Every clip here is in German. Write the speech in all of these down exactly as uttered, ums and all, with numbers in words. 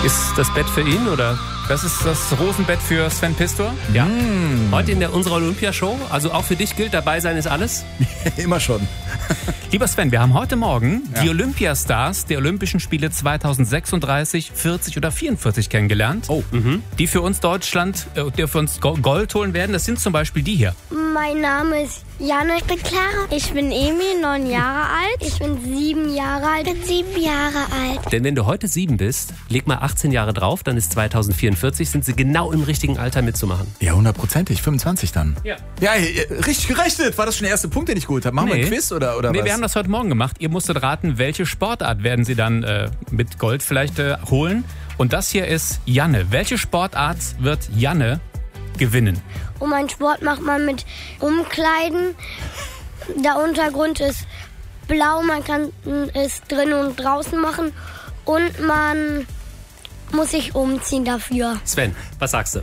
Ist das Bett für ihn oder? Das ist das Rosenbett für Sven Pistor? Ja. Mm. Heute in der unserer Olympiashow. Also auch für dich gilt, dabei sein ist alles? Immer schon. Lieber Sven, wir haben heute Morgen Ja. die Olympiastars der Olympischen Spiele zweitausendsechsunddreißig, vierzig oder vierundvierzig kennengelernt. Oh. Mhm. Die für uns Deutschland, äh, die für uns Gold holen werden. Das sind zum Beispiel die hier. Mein Name ist Jana, ich bin Clara. Ich bin Emil, neun Jahre alt. Ich bin sieben Jahre alt. Ich bin sieben Jahre alt. Denn wenn du heute sieben bist, leg mal achtzehn Jahre drauf, dann ist zweitausendvierundvierzig, sind sie genau im richtigen Alter mitzumachen. Ja, hundertprozentig. fünfundzwanzig dann. Ja. Ja, richtig gerechnet. War das schon der erste Punkt, den ich gut habe? Machen wir Nee. ein Quiz oder, oder Nee, was? wir haben das heute Morgen gemacht. Ihr musstet raten, welche Sportart werden sie dann äh, mit Gold vielleicht äh, holen. Und das hier ist Janne. Welche Sportart wird Janne gewinnen? Und mein Sport macht man mit Umkleiden. Der Untergrund ist blau, man kann es drinnen und draußen machen. Und man muss sich umziehen dafür. Sven, was sagst du?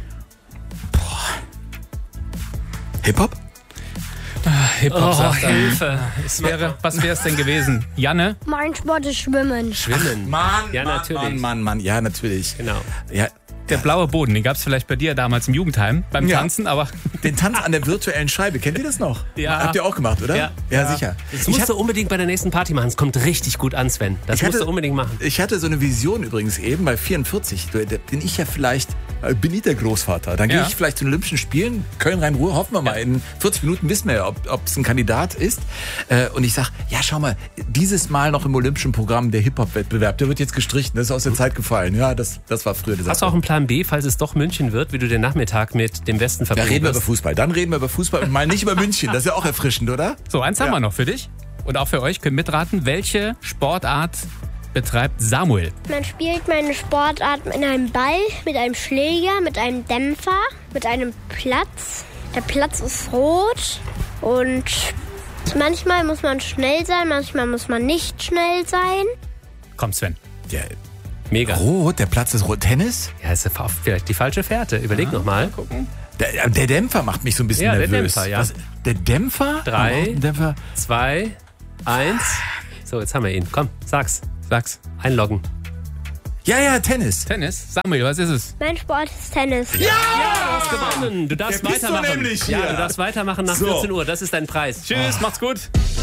Hip-Hop? Hip-Hop, Oh, sagt er. Hilfe. Es wäre, was wäre es denn gewesen? Janne? Mein Sport ist Schwimmen. Schwimmen. Mann, Ja, Mann, natürlich. Mann, Mann, Mann. Ja, natürlich. Genau. Ja, Der blaue Boden, den gab es vielleicht bei dir damals im Jugendheim beim Ja. Tanzen, aber den Tanz an der virtuellen Scheibe. Kennt ihr das noch? Ja. Habt ihr auch gemacht, oder? Ja. Ja, sicher. Das musst du unbedingt bei der nächsten Party machen. Es kommt richtig gut an, Sven. Das Ich musst hatte- du unbedingt machen. Ich hatte so eine Vision übrigens eben bei vierundvierzig. Da bin ich ja vielleicht, äh, bin ich der Großvater. Dann gehe Ja. ich vielleicht zu den Olympischen Spielen, Köln-Rhein-Ruhr, hoffen wir mal. In vierzig Minuten wissen wir ja, ob es ein Kandidat ist. Äh, und ich sag, ja, schau mal, dieses Mal noch im Olympischen Programm der Hip-Hop-Wettbewerb, der wird jetzt gestrichen, das ist aus der Zeit gefallen. Ja, das, das war früher die Hast du Sache. auch einen Plan B, falls es doch München wird, wie du den Nachmittag mit dem Westen Da verbringen reden wir über wirst? Fußball. Dann reden wir über Fußball und mal nicht über München. Das ist ja auch erfrischend, oder? so, eins haben Ja. wir noch für dich. Und auch für euch, könnt mitraten, welche Sportart betreibt Samuel? Man spielt meine Sportart mit einem Ball, mit einem Schläger, mit einem Dämpfer, mit einem Platz. Der Platz ist rot und manchmal muss man schnell sein, manchmal muss man nicht schnell sein. Komm, Sven. Der Mega. Rot, der Platz ist rot. Tennis? Ja, ist vielleicht die falsche Fährte. Überleg noch mal. Der, der Dämpfer macht mich so ein bisschen Ja, der nervös. Dämpfer, ja. Was, der Dämpfer? Drei. Oh, Dämpfer. Zwei, eins. So, jetzt haben wir ihn. Komm, sag's. Sag's. Einloggen. Ja, ja, Tennis. Tennis. Samuel, was ist es? Mein Sport ist Tennis. Ja, du hast gewonnen. Du darfst Der bist du weitermachen. nämlich ja, hier. du darfst weitermachen nach So. vierzehn Uhr. Das ist dein Preis. Tschüss, macht's gut.